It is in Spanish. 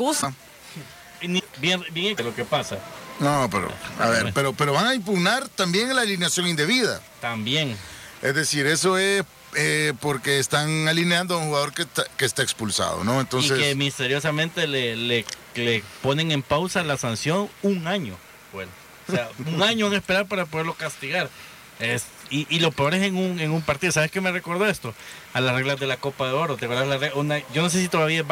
gusta. Bien, bien lo que pasa. No, pero, a ver, pero van a impugnar también la alineación indebida. También. Es decir, eso es porque están alineando a un jugador que está expulsado, ¿no? Entonces... Y que misteriosamente le ponen en pausa la sanción 1 año. Bueno, o sea, 1 año van a esperar para poderlo castigar. Y lo peor es en un partido. ¿Sabes qué me recordó esto? A las reglas de la Copa de Oro. ¿Te acuerdas? Yo no sé si todavía